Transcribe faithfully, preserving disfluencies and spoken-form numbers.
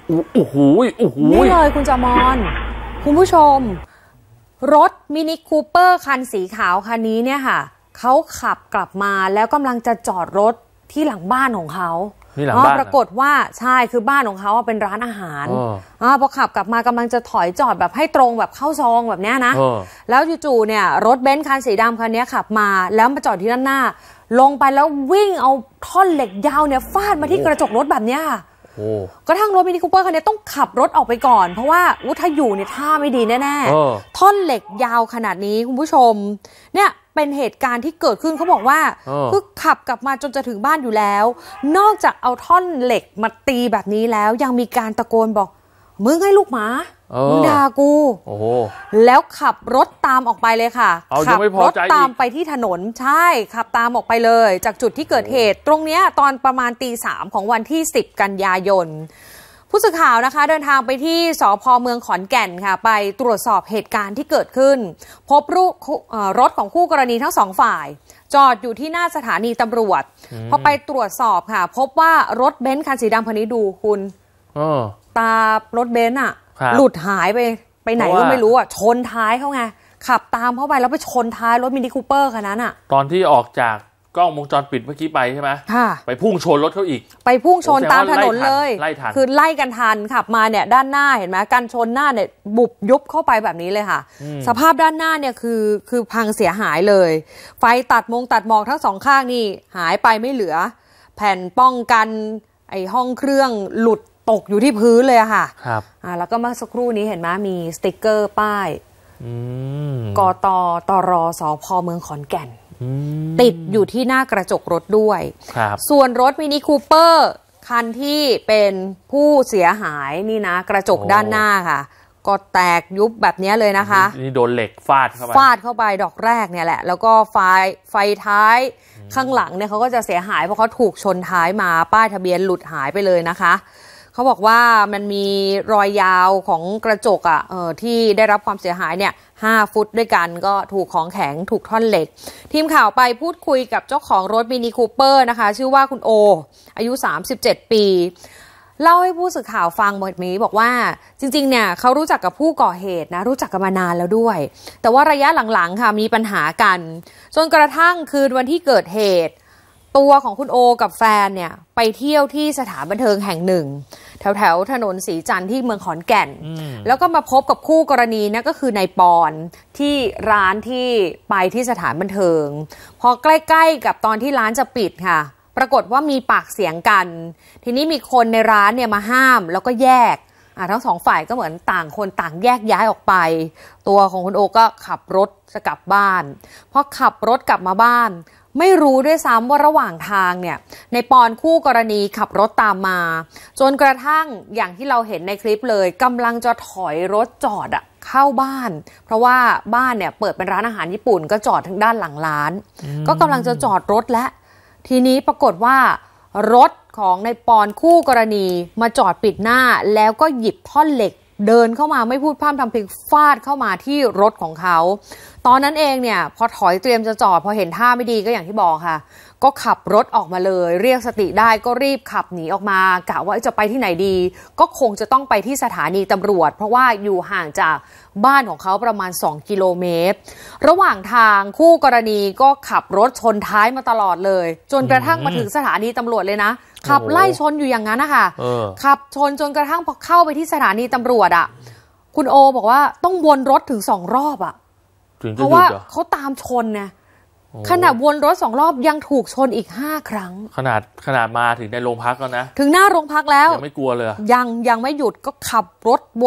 โอ้โหโอ้โหนี่เลยคุณจามอนคุณผู้ชมรถมินิคูเปอร์คันสีขาวคันนี้เนี่ยค่ะเขาขับกลับมาแล้วกำลังจะจอดรถที่หลังบ้านของเขานี่หลังบ้านปรากฏว่าใช่คือบ้านของเขาเป็นร้านอาหารอ๋อพอขับกลับมากำลังจะถอยจอดแบบให้ตรงแบบเข้าซองแบบนี้นะแล้วจู่ๆเนี่ยรถเบนซ์คันสีดำคันนี้ขับมาแล้วมาจอดที่ด้านหน้าลงไปแล้ววิ่งเอาท่อนเหล็กยาวเนี่ยฟาดมาที่กระจกรถแบบนี้ค่ะกระทั่งรถมินิคูเปอร์คันนี้ต้องขับรถออกไปก่อนเพราะว่าถ้าอยู่เนี่ยท่าไม่ดีแน่ๆท่อนเหล็กยาวขนาดนี้คุณผู้ชมเนี่ยเป็นเหตุการณ์ที่เกิดขึ้นเขาบอกว่าคือขับกลับมาจนจะถึงบ้านอยู่แล้วนอกจากเอาท่อนเหล็กมาตีแบบนี้แล้วยังมีการตะโกนบอกมึงให้ลูกหมามึงด่ากูแล้วขับรถตามออกไปเลยค่ะขับรถตามไปที่ถนนใช่ขับตามออกไปเลยจากจุดที่เกิดเหตุตรงเนี้ยตอนประมาณตีสามของวันที่สิบกันยายนผู้สื่อข่าวนะคะเดินทางไปที่สภ.เมืองขอนแก่นค่ะไปตรวจสอบเหตุการณ์ที่เกิดขึ้นพบรถของคู่กรณีทั้งสองฝ่ายจอดอยู่ที่หน้าสถานีตำรวจพอไปตรวจสอบค่ะพบว่ารถเบนซ์คันสีดำคันนี้ดูคุณตารถเบนซ์อ่ะหลุดหายไปไปไหนก็ไม่รู้อ่ะชนท้ายเขาไงขับตามเข้าไปแล้วไปชนท้ายรถมินิคูเปอร์คันนั้นอ่ะตอนที่ออกจากกล้องวงจรปิดเมื่อกี้ไปใช่ไหมค่ะไปพุ่งชนรถเขาอีกไปพุ่งชนตามถนนเลยคือไล่กันทันขับมาเนี่ยด้านหน้าเห็นไหมกันชนหน้าเนี่ยบุบยุบเข้าไปแบบนี้เลยค่ะสภาพด้านหน้าเนี่ยคือคือพังเสียหายเลยไฟตัดมงตัดหมอกทั้งสองข้างนี่หายไปไม่เหลือแผ่นป้องกันไอ้ห้องเครื่องหลุดตกอยู่ที่พื้นเลยค่ะครับอ่าแล้วก็เมื่อสักครู่นี้เห็นไหมมีสติ๊กเกอร์ป้ายกตตรสภ.เมืองขอนแก่นติดอยู่ที่หน้ากระจกรถด้วยส่วนรถมินิคูเปอร์คันที่เป็นผู้เสียหายนี่นะกระจกด้านหน้าค่ะก็แตกยุบแบบนี้เลยนะคะนี่โดนเหล็กฟาดเข้าไปฟาดเข้าไปดอกแรกเนี่ยแหละแล้วก็ไฟไฟท้ายข้างหลังเนี่ยเขาก็จะเสียหายเพราะเขาถูกชนท้ายมาป้ายทะเบียนหลุดหายไปเลยนะคะเขาบอกว่ามันมีรอยยาวของกระจกอ่ะเออที่ได้รับความเสียหายเนี่ยห้าฟุตด้วยกันก็ถูกของแข็งถูกท่อนเหล็กทีมข่าวไปพูดคุยกับเจ้าของรถมินิคูเปอร์นะคะชื่อว่าคุณโออายุสามสิบเจ็ดปีเล่าให้ผู้สื่อข่าวฟังแบบนี้บอกว่าจริงๆเนี่ยเขารู้จักกับผู้ก่อเหตุนะรู้จักกันมานานแล้วด้วยแต่ว่าระยะหลังๆค่ะมีปัญหากันจนกระทั่งคืนวันที่เกิดเหตุตัวของคุณโอกับแฟนเนี่ยไปเที่ยวที่สถานบันเทิงแห่งหนึ่งแถวแถวถนนศรีจันทร์ที่เมืองขอนแก่นแล้วก็มาพบกับคู่กรณีนั่นก็คือนายปอนที่ร้านที่ไปที่สถานบันเทิงพอใกล้ๆกับตอนที่ร้านจะปิดค่ะปรากฏว่ามีปากเสียงกันทีนี้มีคนในร้านเนี่ยมาห้ามแล้วก็แยกอ่ะทั้งสองฝ่ายก็เหมือนต่างคนต่างแยกย้ายออกไปตัวของคุณโอก็ขับรถจะกลับบ้านพอขับรถกลับมาบ้านไม่รู้ด้วยซ้ำว่าระหว่างทางเนี่ยในปอนคู่กรณีขับรถตามมาจนกระทั่งอย่างที่เราเห็นในคลิปเลยกำลังจะถอยรถจอดอะเข้าบ้านเพราะว่าบ้านเนี่ยเปิดเป็นร้านอาหารญี่ปุ่นก็จอดทางด้านหลังร้านก็กำลังจะจอดรถและทีนี้ปรากฏว่ารถของในปอนคู่กรณีมาจอดปิดหน้าแล้วก็หยิบท่อนเหล็กเดินเข้ามาไม่พูดพร่ำทำเพลงฟาดเข้ามาที่รถของเขาตอนนั้นเองเนี่ยพอถอยเตรียมจะจอดพอเห็นท่าไม่ดีก็อย่างที่บอกค่ะก็ขับรถออกมาเลยเรียกสติได้ก็รีบขับหนีออกมากะว่าจะไปที่ไหนดีก็คงจะต้องไปที่สถานีตำรวจเพราะว่าอยู่ห่างจากบ้านของเขาประมาณสองกิโลเมตรระหว่างทางคู่กรณีก็ขับรถชนท้ายมาตลอดเลยจนกระทั่งมาถึงสถานีตำรวจเลยนะขับไล่ชนอยู่อย่างนั้นนะคะขับชนจนกระทั่งพอเข้าไปที่สถานีตำรวจอ่ะคุณโอบอกว่าต้องวนรถถึงสองรอบอ่ะเพราะว่าเขาตามชนไงขนาดวนรถสองรอบยังถูกชนอีกห้าครั้งขนาดขนาดมาถึงในโรงพักแล้วนะถึงหน้าโรงพักแล้วยังไม่กลัวเลยยังยังไม่หยุดก็ขับรถ